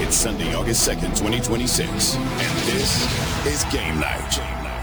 It's Sunday, August 2nd, 2026, and this is Game Night.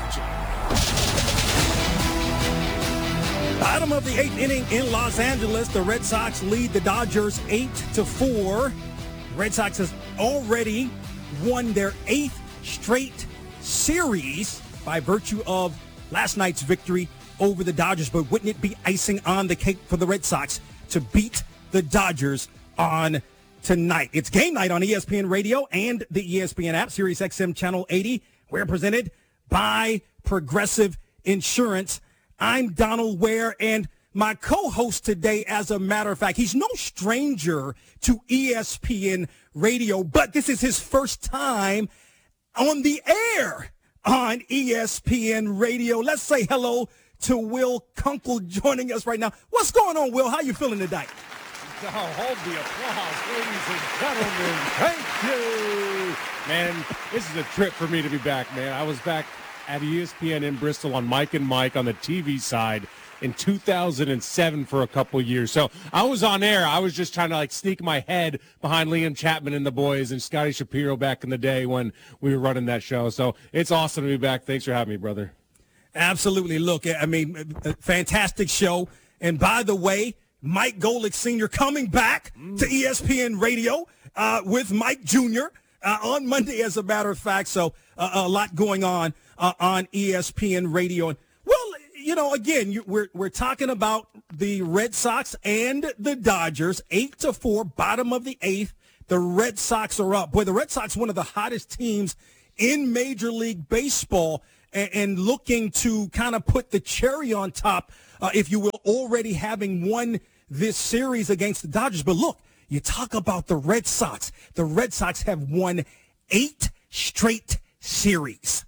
Bottom of the 8th inning in Los Angeles, the Red Sox lead the Dodgers 8-4. Red Sox has already won their 8th straight series by virtue of last night's victory over the Dodgers. But wouldn't it be icing on the cake for the Red Sox to beat the Dodgers on tonight? It's Game Night on ESPN Radio and the ESPN app, Sirius XM Channel 80. We're presented by Progressive Insurance. I'm Donald Ware, and my co-host today, as a matter of fact, he's no stranger to ESPN Radio, but this is his first time on the air on ESPN Radio. Let's say hello to Will Kunkel joining us right now. What's going on, Will? How you feeling tonight? Oh, hold the applause, ladies and gentlemen. Thank you. Man, this is a trip for me to be back, man. I was back at ESPN in Bristol on Mike and Mike on the TV side in 2007 for a couple years. So I was on air. I was just trying to sneak my head behind Liam Chapman and the boys and Scotty Shapiro back in the day when we were running that show. So it's awesome to be back. Thanks for having me, brother. Absolutely. Look, I mean, a fantastic show. And by the way, Mike Golick Sr. coming back to ESPN Radio with Mike Jr. On Monday, as a matter of fact. So a lot going on ESPN Radio. And, well, you know, again, we're talking about the Red Sox and the Dodgers, 8-4, bottom of the 8th. The Red Sox are up. Boy, the Red Sox, one of the hottest teams in Major League Baseball, and looking to kind of put the cherry on top, if you will, already having won this series against the Dodgers. But look, you talk about the Red Sox. The Red Sox have won 8 straight series.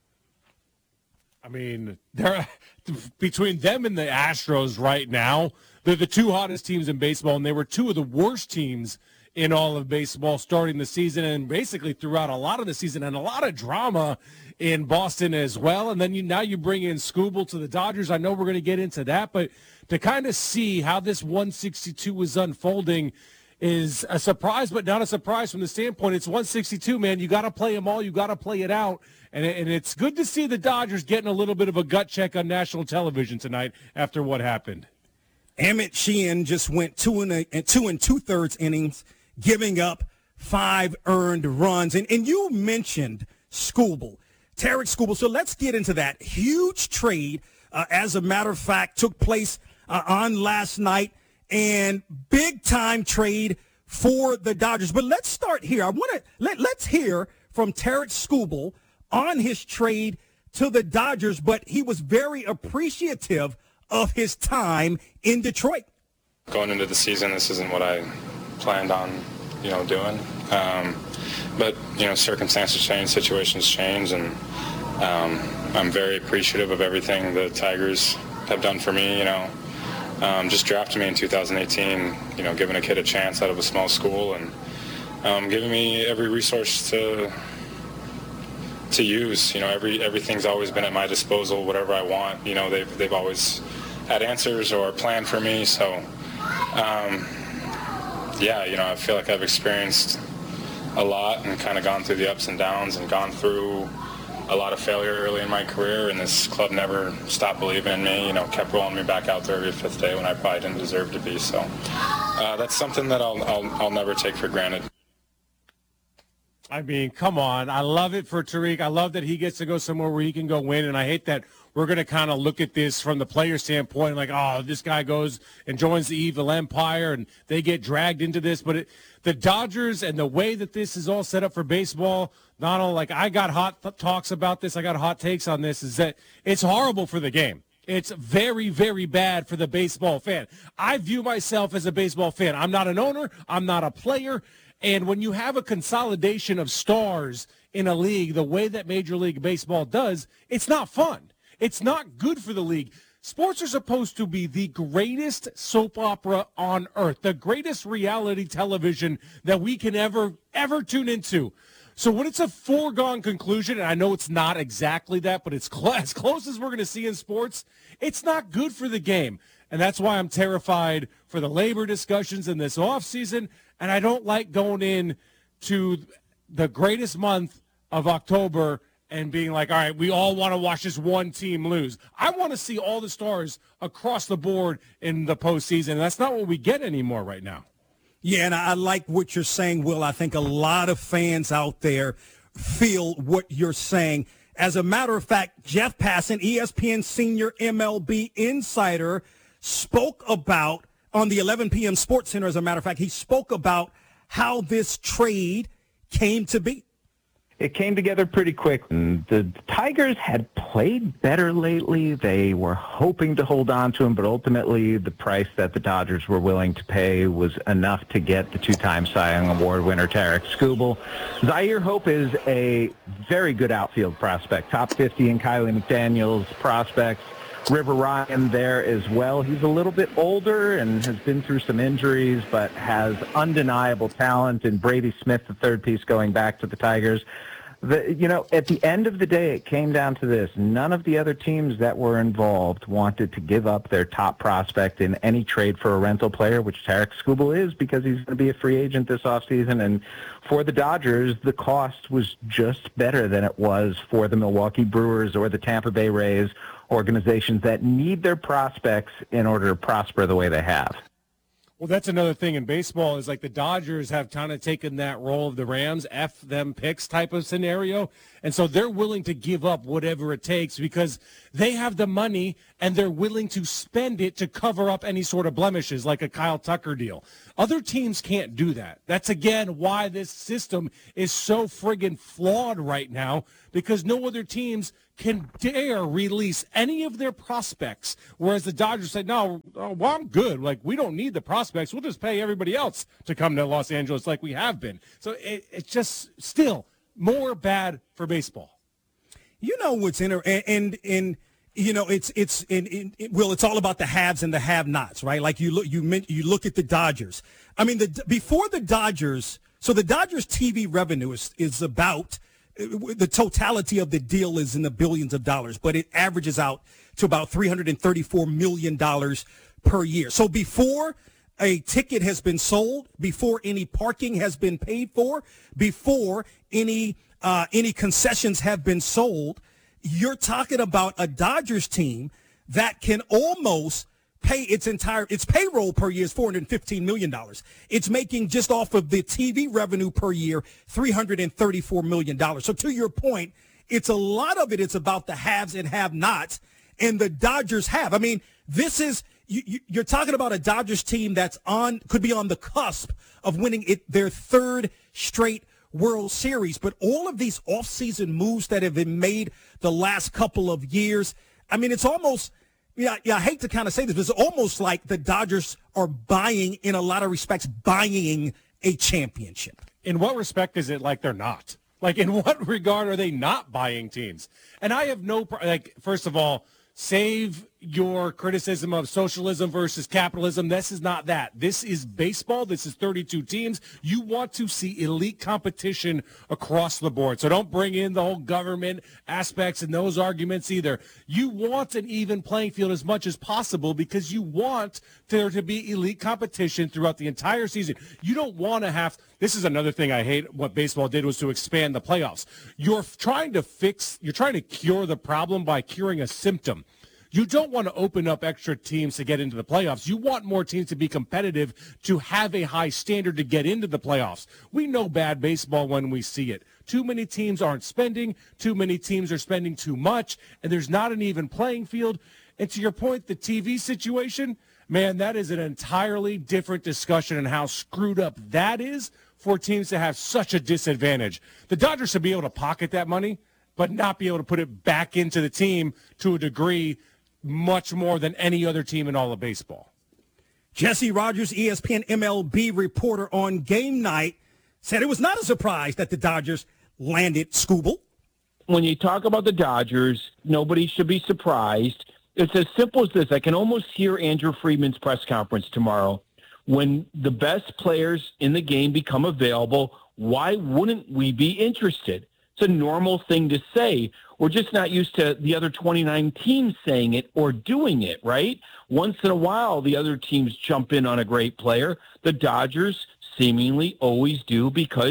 I mean, they're between them and the Astros right now, they're the two hottest teams in baseball, and they were two of the worst teams in all of baseball starting the season and basically throughout a lot of the season, and a lot of drama in Boston as well. And then now you bring in Skubal to the Dodgers. I know we're going to get into that, but to kind of see how this 162 is unfolding is a surprise, but not a surprise from the standpoint. It's 162, man. You got to play them all. You got to play it out. And it's good to see the Dodgers getting a little bit of a gut check on national television tonight after what happened. Emmett Sheehan just went 2 2/3 innings, giving up 5 earned runs. And you mentioned Skubal, Tarik Skubal. So let's get into that. Huge trade, as a matter of fact, took place on last night, and big-time trade for the Dodgers. But let's start here. Let's hear from Tarik Skubal on his trade to the Dodgers, but he was very appreciative of his time in Detroit. Going into the season, this isn't what I planned on, doing. But, circumstances change, situations change, and I'm very appreciative of everything the Tigers have done for me, just drafting me in 2018, giving a kid a chance out of a small school and giving me every resource to use. Everything's always been at my disposal, whatever I want. They've always had answers or planned for me. So, I feel like I've experienced a lot and kind of gone through the ups and downs and gone through a lot of failure early in my career, and this club never stopped believing in me, kept rolling me back out there every 5th day when I probably didn't deserve to be. So that's something that I'll never take for granted. I mean, come on. I love it for Tarik. I love that he gets to go somewhere where he can go win, and I hate that we're going to kind of look at this from the player standpoint, like, oh, this guy goes and joins the evil empire, and they get dragged into this. But the Dodgers and the way that this is all set up for baseball, not only I got hot talks about this, I got hot takes on this, is that it's horrible for the game. It's very, very bad for the baseball fan. I view myself as a baseball fan. I'm not an owner. I'm not a player. And when you have a consolidation of stars in a league the way that Major League Baseball does, it's not fun. It's not good for the league. Sports are supposed to be the greatest soap opera on earth, the greatest reality television that we can ever tune into. So when it's a foregone conclusion, and I know it's not exactly that, but it's as close as we're going to see in sports, it's not good for the game. And that's why I'm terrified for the labor discussions in this offseason, and I don't like going in to the greatest month of October and being like, all right, we all want to watch this one team lose. I want to see all the stars across the board in the postseason. And that's not what we get anymore right now. Yeah, and I like what you're saying, Will. I think a lot of fans out there feel what you're saying. As a matter of fact, Jeff Passan, ESPN senior MLB insider, spoke about on the 11 p.m. Sports Center, as a matter of fact, he spoke about how this trade came to be. It came together pretty quick. The Tigers had played better lately. They were hoping to hold on to him, but ultimately the price that the Dodgers were willing to pay was enough to get the two-time Cy Young Award winner Tarik Skubal. Zaire Hope is a very good outfield prospect, top 50 in Kylie McDaniel's prospects. River Ryan there as well. He's a little bit older and has been through some injuries, but has undeniable talent. And Brady Smith, the third piece going back to the Tigers. At the end of the day, it came down to this. None of the other teams that were involved wanted to give up their top prospect in any trade for a rental player, which Tarik Skubal is, because he's going to be a free agent this offseason. And for the Dodgers, the cost was just better than it was for the Milwaukee Brewers or the Tampa Bay Rays, organizations that need their prospects in order to prosper the way they have. Well, that's another thing in baseball is like the Dodgers have kind of taken that role of the Rams, F them picks type of scenario. And so they're willing to give up whatever it takes because they have the money and they're willing to spend it to cover up any sort of blemishes like a Kyle Tucker deal. Other teams can't do that. That's, again, why this system is so friggin' flawed right now, because no other teams can dare release any of their prospects, whereas the Dodgers say, no, well, I'm good. Like, we don't need the prospects. We'll just pay everybody else to come to Los Angeles like we have been. So it's just still more bad for baseball. You know what's Will, it's all about the haves and the have-nots, right? Like you look at the Dodgers. I mean, before the Dodgers, so the Dodgers TV revenue is about, the totality of the deal is in the billions of dollars, but it averages out to about $334 million per year. So before a ticket has been sold, before any parking has been paid for, before any concessions have been sold, you're talking about a Dodgers team that can almost pay its payroll per year is $415 million. It's making just off of the TV revenue per year $334 million. So to your point, it's a lot of it. It's about the haves and have-nots, and the Dodgers have. I mean, this is you're talking about a Dodgers team that's could be on the cusp of winning their third straight World Series. But all of these offseason moves that have been made the last couple of years, I mean, it's almost, I hate to kind of say this, but it's almost like the Dodgers are buying, in a lot of respects, buying a championship. In what respect is it like they're not? Like, in what regard are they not buying teams? And I have first of all, save your criticism of socialism versus capitalism. This is not that. This is baseball. This is 32 teams. You want to see elite competition across the board. So don't bring in the whole government aspects and those arguments either. You want an even playing field as much as possible because you want there to be elite competition throughout the entire season. You don't want to have – this is another thing I hate what baseball did was to expand the playoffs. You're trying to cure the problem by curing a symptom. You don't want to open up extra teams to get into the playoffs. You want more teams to be competitive, to have a high standard to get into the playoffs. We know bad baseball when we see it. Too many teams aren't spending. Too many teams are spending too much, and there's not an even playing field. And to your point, the TV situation, man, that is an entirely different discussion and how screwed up that is for teams to have such a disadvantage. The Dodgers should be able to pocket that money, but not be able to put it back into the team to a degree much more than any other team in all of baseball. Jesse Rogers, ESPN MLB reporter on game night, said it was not a surprise that the Dodgers landed Skubal. When you talk about the Dodgers, nobody should be surprised. It's as simple as this. I can almost hear Andrew Friedman's press conference tomorrow. When the best players in the game become available, why wouldn't we be interested? It's a normal thing to say. We're just not used to the other 29 teams saying it or doing it, right? Once in a while, the other teams jump in on a great player. The Dodgers seemingly always do because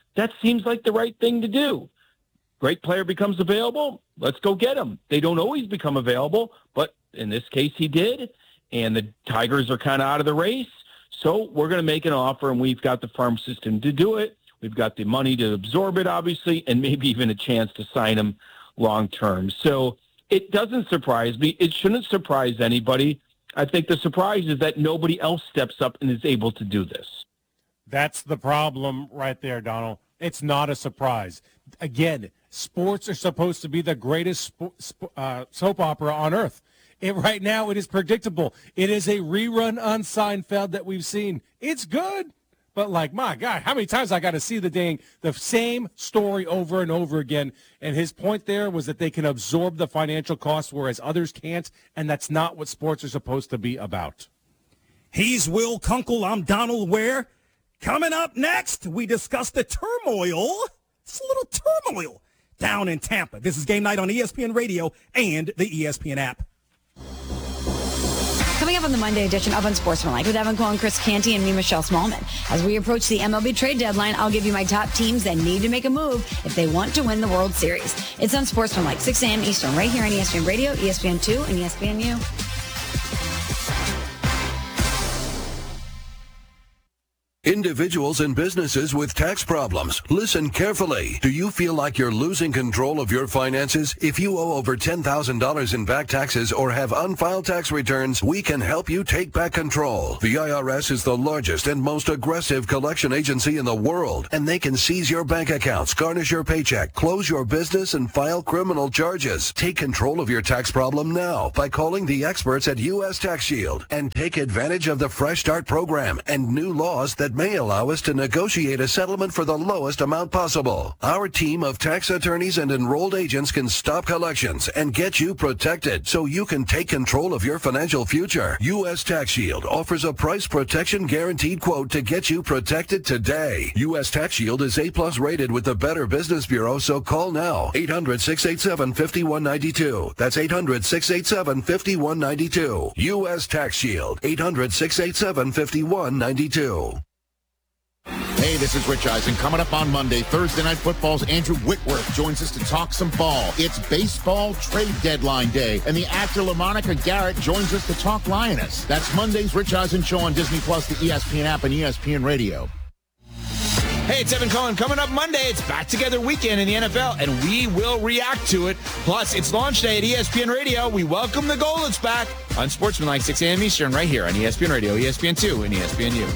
that seems like the right thing to do. Great player becomes available, let's go get him. They don't always become available, but in this case he did, and the Tigers are kind of out of the race. So we're going to make an offer, and we've got the farm system to do it. We've got the money to absorb it, obviously, and maybe even a chance to sign him long-term. So it doesn't surprise me. It shouldn't surprise anybody. I think the surprise is that nobody else steps up and is able to do this. That's the problem right there, Donald. It's not a surprise. Again, sports are supposed to be the greatest soap opera on earth. Right now, it is predictable. It is a rerun on Seinfeld that we've seen. It's good, but like, my God, how many times I got to see the same story over and over again? And his point there was that they can absorb the financial costs, whereas others can't, and that's not what sports are supposed to be about. He's Will Kunkel. I'm Donald Ware. Coming up next, we discuss the turmoil. It's a little turmoil down in Tampa. This is Game Night on ESPN Radio and the ESPN app. Coming up on the Monday edition of Unsportsmanlike with Evan Cohen, Chris Canty, and me, Michelle Smallman. As we approach the MLB trade deadline, I'll give you my top teams that need to make a move if they want to win the World Series. It's Unsportsmanlike, 6 a.m. Eastern, right here on ESPN Radio, ESPN2, and ESPNU. Individuals and businesses with tax problems, listen carefully. Do you feel like you're losing control of your finances? If you owe over $10,000 in back taxes or have unfiled tax returns, we can help you take back control. The IRS is the largest and most aggressive collection agency in the world, and they can seize your bank accounts, garnish your paycheck, close your business, and file criminal charges. Take control of your tax problem now by calling the experts at U.S. Tax Shield and take advantage of the Fresh Start program and new laws that may allow us to negotiate a settlement for the lowest amount possible. Our team of tax attorneys and enrolled agents can stop collections and get you protected so you can take control of your financial future. U.S. Tax Shield offers a price protection guaranteed quote to get you protected today. U.S. Tax Shield is A+ rated with the Better Business Bureau, so call now. 800-687-5192. That's 800-687-5192. U.S. Tax Shield. 800-687-5192. Hey, this is Rich Eisen. Coming up on Monday, Thursday Night Football's Andrew Whitworth joins us to talk some ball. It's baseball trade deadline day, and the actor LaMonica Garrett joins us to talk Lioness. That's Monday's Rich Eisen Show on Disney+, the ESPN app, and ESPN Radio. Hey, it's Evan Cohen. Coming up Monday, it's Back Together Weekend in the NFL, and we will react to it. Plus, it's launch day at ESPN Radio. We welcome the Golets back on Sportsmanlike, 6 a.m. Eastern, right here on ESPN Radio, ESPN2, and ESPNU.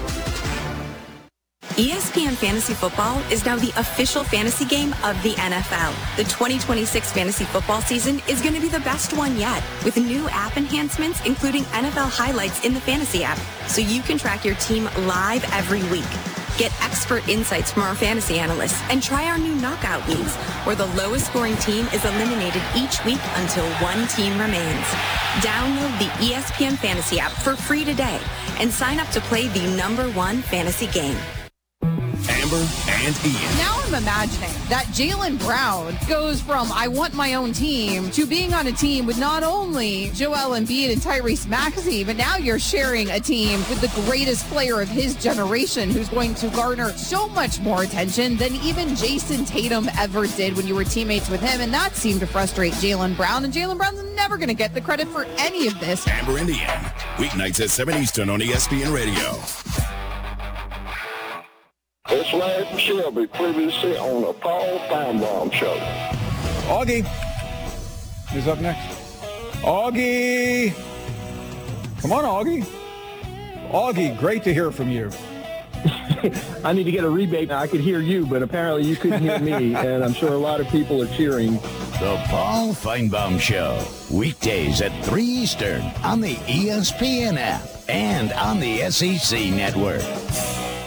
ESPN Fantasy Football is now the official fantasy game of the NFL. The 2026 fantasy football season is going to be the best one yet, with new app enhancements, including NFL highlights in the fantasy app, so you can track your team live every week. Get expert insights from our fantasy analysts and try our new knockout leagues, where the lowest scoring team is eliminated each week until one team remains. Download the ESPN Fantasy app for free today and sign up to play the #1 fantasy game. Amber and Ian. Now I'm imagining that Jaylen Brown goes from I want my own team to being on a team with not only Joel Embiid and Tyrese Maxey, but now you're sharing a team with the greatest player of his generation who's going to garner so much more attention than even Jason Tatum ever did when you were teammates with him. And that seemed to frustrate Jaylen Brown. And Jaylen Brown's never going to get the credit for any of this. Amber and Ian. Weeknights at 7 Eastern on ESPN Radio. It's Larry Shelby, previously on the Paul Feinbaum Show. Augie is up next. Augie! Come on, Augie. Augie, great to hear from you. I need to get a rebate. I could hear you, but apparently you couldn't hear me, and I'm sure a lot of people are cheering. The Paul Feinbaum Show, weekdays at 3 Eastern on the ESPN app and on the SEC Network.